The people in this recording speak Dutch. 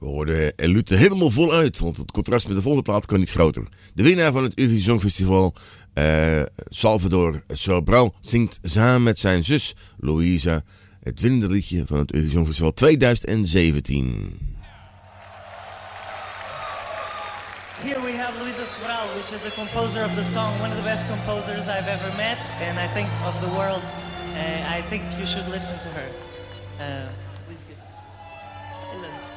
We hoorden Elute helemaal voluit, want het contrast met de volgende plaat kan niet groter. De winnaar van het Eurovisie Songfestival, Salvador Sobral, zingt samen met zijn zus Louisa het winnende liedje van het Eurovisie Songfestival 2017. Here we have Luisa Sobral, which is the composer of the song, one of the best composers I've ever met, and I think of the world. I think you should listen to her. Please give us silence.